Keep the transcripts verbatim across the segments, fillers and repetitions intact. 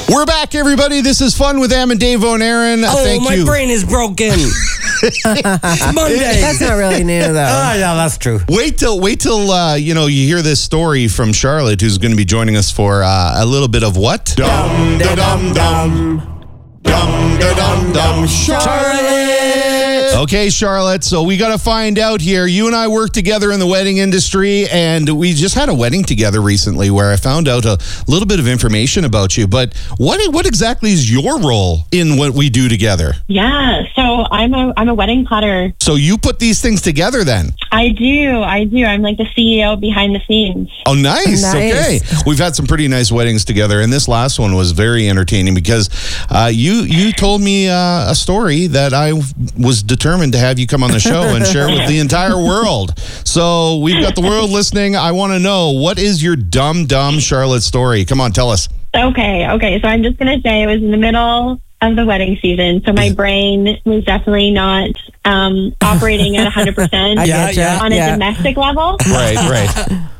We're back, everybody. This is Fun with Am and Dave on Aaron. Oh, Thank my you. brain is broken. It's Monday. That's not really new, though. Ah, yeah, that's true. Wait till wait till uh, you know you hear this story from Charlotte, who's going to be joining us for uh, a little bit of what? Dum da dum dum. Dum da dum dum. Charlotte. Okay, Charlotte, so we got to find out here. You and I work together in the wedding industry, and we just had a wedding together recently where I found out a little bit of information about you. But what what exactly is your role in what we do together? Yeah, so I'm a I'm a wedding planner. So you put these things together then? I do, I do. I'm like the C E O behind the scenes. Oh, nice. Nice. Okay. We've had some pretty nice weddings together, and this last one was very entertaining because uh, you you told me uh, a story that I was determined to have you come on the show and share with the entire world. So we've got the world listening. I want to know, what is your dumb, dumb Charlotte story? Come on, tell us. Okay, okay. So I'm just going to say it was in the middle of the wedding season, so my brain was definitely not um, operating at one hundred percent I Yeah, getcha. yeah. on a Yeah. domestic level. Right, right.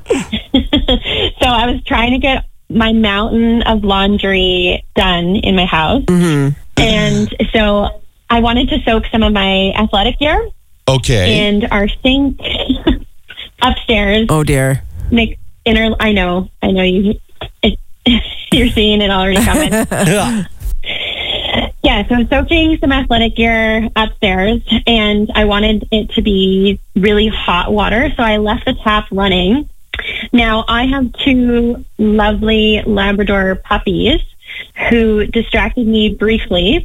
So I was trying to get my mountain of laundry done in my house. Mm-hmm. And so I wanted to soak some of my athletic gear, Okay. and our sink upstairs, Oh, dear. Nick, inner, I know, I know you, it, you're seeing it already coming. Yeah. Yeah, so I'm soaking some athletic gear upstairs, and I wanted it to be really hot water, so I left the tap running. Now, I have two lovely Labrador puppies who distracted me briefly,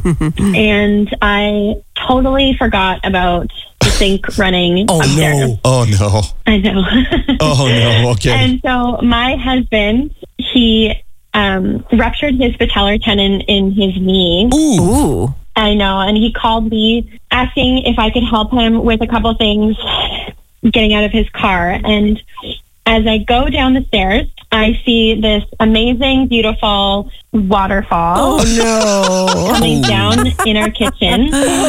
and I totally forgot about the sink running Oh, upstairs. no. Oh, no. I know. Oh, no. Okay. And so my husband, he um, ruptured his patellar tendon in his knee. Ooh. Ooh. I know. And he called me asking if I could help him with a couple things getting out of his car. And as I go down the stairs, I see this amazing, beautiful waterfall Oh, coming down in our kitchen.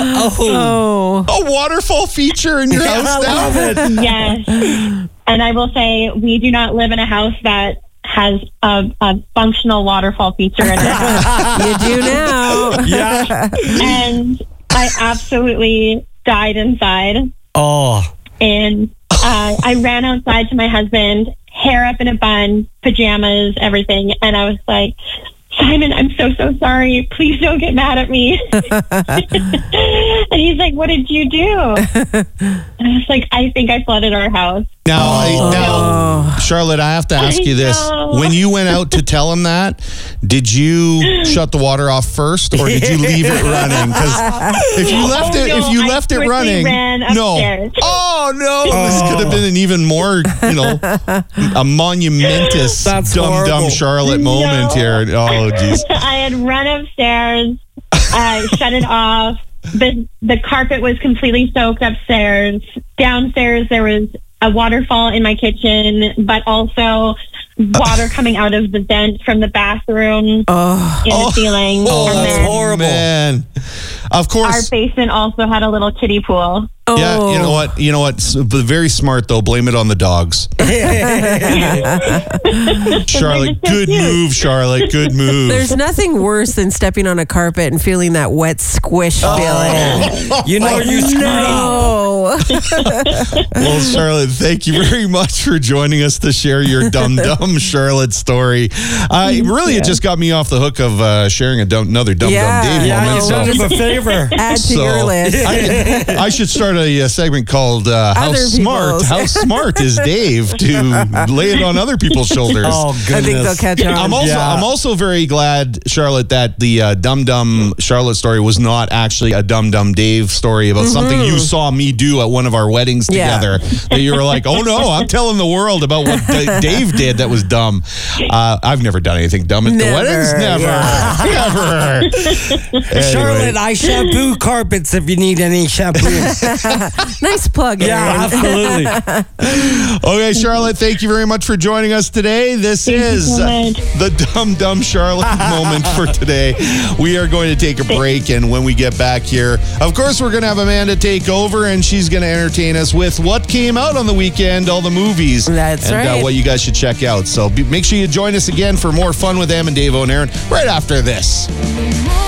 Oh. no. A waterfall feature in your I house now? love it. Yes. And I will say, we do not live in a house that has a, a functional waterfall feature in it. You do now. Yeah. And I absolutely died inside. Oh. And uh, I ran outside to my husband, hair up in a bun, pajamas, everything. And I was like, Simon, I'm so, so sorry. Please don't get mad at me. And he's like, what did you do? And I was like, I think I flooded our house. Now, I, now, Oh. Charlotte, I have to ask I you this. know. When you went out to tell him that, did you shut the water off first, or did you leave it running? Because if you left Oh, it, no, if you I left it quickly running, ran no. upstairs. Oh no, this could have been an even more, you know, a monumentous That's dumb dumb horrible. Charlotte moment No. here. Oh jeez. I had run upstairs, uh, shut it off. The the carpet was completely soaked upstairs. Downstairs there was a waterfall in my kitchen, but also water coming out of the vent from the bathroom Oh. in Oh. the ceiling. Oh, and that's then horrible. Man, of our course. basement also had a little kiddie pool. Yeah, you know what? You know what? S- Very smart though. Blame it on the dogs. Charlotte, so good cute. move, Charlotte. Good move. There's nothing worse than stepping on a carpet and feeling that wet squish feeling. You know you screwed up. No. Well, Charlotte, thank you very much for joining us to share your dumb dumb Charlotte story. Uh, really, it just got me off the hook of uh, sharing a dumb, another dumb Yeah. dumb Dave Yeah, moment. you So did him a favor. Add to So, your list. I, I should start a, uh segment called uh, "How Other Smart people's. How Smart is Dave" to lay it on other people's shoulders. Oh, I goodness. think they'll catch on. I'm also Yeah. I'm also very glad, Charlotte, that the uh, Dum Dum Charlotte story was not actually a Dum Dum Dave story about something you saw me do at one of our weddings Yeah. together. That you were like, oh no, I'm telling the world about what D- Dave did that was dumb. Uh, I've never done anything dumb at the Never, weddings. Never, never. Charlotte, I shampoo carpets if you need any shampoo. Nice plug, Yeah, Aaron. absolutely. Okay, Charlotte, thank you very much for joining us today. This Thank you is so much. the Dumb Dumb Charlotte moment for today. We are going to take a break, and when we get back here, of course, we're going to have Amanda take over, and she's going to entertain us with what came out on the weekend, all the movies. That's and, right. uh, what you guys should check out. So be, make sure you join us again for more fun with Em and Dave and Aaron right after this.